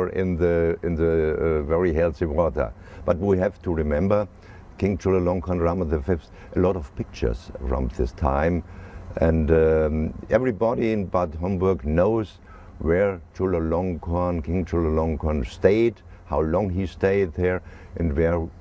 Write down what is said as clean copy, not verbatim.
or in the very healthy water. But we have to remember King Chulalongkorn Rama V, a lot of pictures from this time, and everybody in Bad Homburg knows where King Chulalongkorn stayed, how long he stayed there, and where